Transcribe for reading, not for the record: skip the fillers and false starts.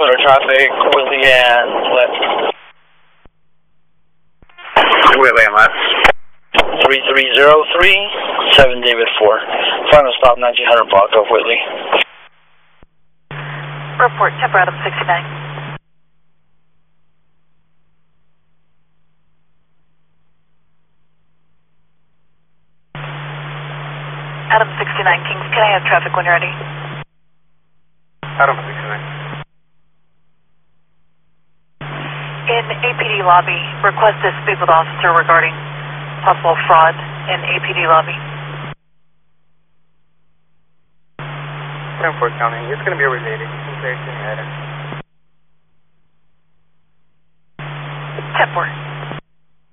Motor traffic, Whitley and left. Whitley and left. 3303, 7 David 4. Final stop 1900 block of Whitley. Report, Temper Adam 69. Adam 69, Kings, can I have traffic when you're ready? Adam 69. In APD lobby, request to speak with officer regarding possible fraud in APD lobby. 10-4 County, it's going to be related. You can say it. 10-4.